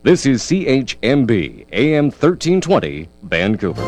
This is CHMB AM 1320 Vancouver.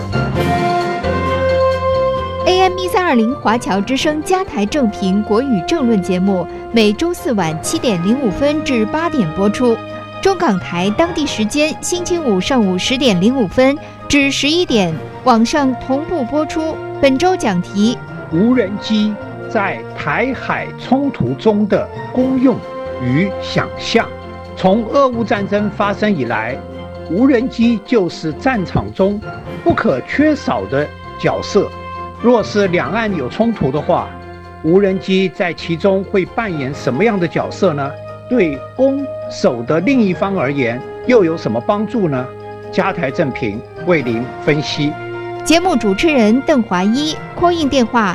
AM 1320华侨之声加台正评国语政论节目，每周四晚7点05分至8点播出。中港台当地时间星期五上午10点05分至11点，网上同步播出。本周讲题： 无人机在台海冲突中的功用与想象。从俄乌战争发生以来，无人机就是战场中不可缺少的角色。若是两岸有冲突的话，无人机在其中会扮演什么样的角色呢？对攻守的另一方而言，又有什么帮助呢？加台正评为您分析。 节目主持人邓华一，call in电话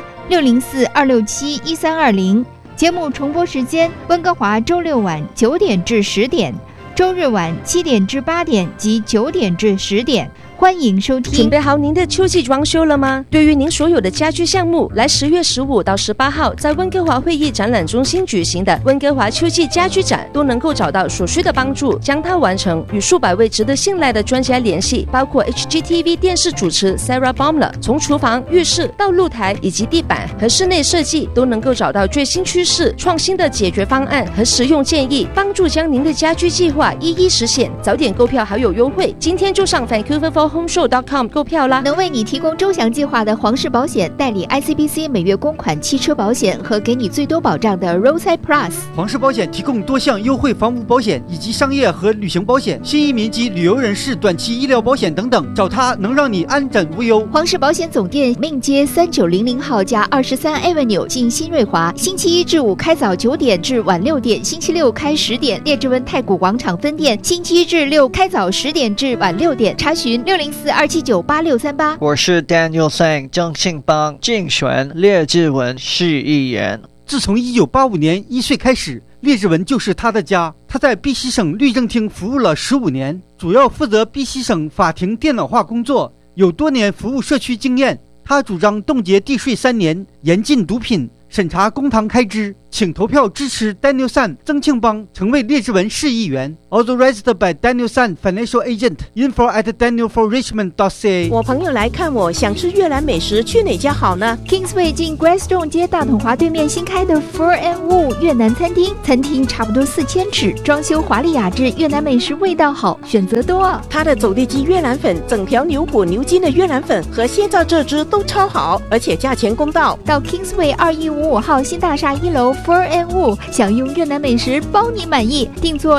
604-267-1320。节目重播时间：温哥华周六晚9点至10点，周日晚7点至8点及9点至10点。欢迎收听。 准备好您的秋季装修了吗？对于您所有的家居项目，来10月15到18号在温哥华会议展览中心举行的温哥华秋季家居展，都能够找到所需的帮助，将它完成。与数百位值得信赖的专家联系，包括 HGTV 电视主持 Sarah Baumler， 从厨房、浴室到露台以及地板和室内设计，都能够找到最新趋势、创新的解决方案和实用建议，帮助将您的家居计划一一实现。早点购票还有优惠，今天就上 VancouverForHomeShow.com 购票啦！ 能为你提供周详计划的皇室保险，代理 ICBC 每月公款汽车保险和给你最多保障的 Roadside Plus。 皇室保险提供多项优惠房屋保险以及商业和旅行保险、新移民及旅游人士短期医疗保险等等，找他能让你安枕无忧。 皇室保险总店命街3900号加23 Avenue 近新瑞华，星期一至五开早9点至晚6点，星期六开10点。列治文太古广场分店星期一至六开早10点至晚6点。查询604-279-8638。 我是 Daniel Sang 郑信邦，竞选列治文市议员。 自从1985年1岁开始，列治文就是他的家。他在碧溪省律政厅服务了15年，主要负责碧溪省法庭电脑化工作，有多年服务社区经验。他主张冻结地税3年，严禁毒品，审查公堂开支。请投票支持 Daniel San 曾庆邦成为列治文市议员。Authorized by Daniel San Financial Agent. Info at danielforrichmond.ca。 我朋友来看我，想吃越南美食，去哪家好呢？ Kingsway 近 Greystone 街大统华对面新开的 Fur and Wool 越南餐厅，餐厅差不多4000尺，装修华丽雅致，越南美食味道好，选择多。 他的走地鸡越南粉，整条牛骨牛筋的越南粉和鲜榨这支都超好，而且价钱公道。 到 Kingsway 2155号新大厦1楼Fur and Wool， 享用越南美食，包你满意。订座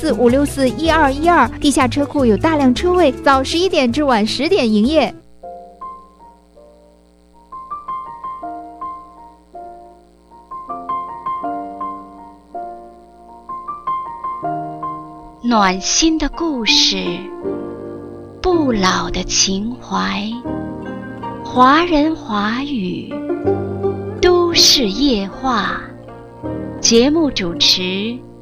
604-564-1212，地下车库有大量车位，早11点至晚10点营业。 暖心的故事，不老的情怀，华人华语，都市夜话。节目主持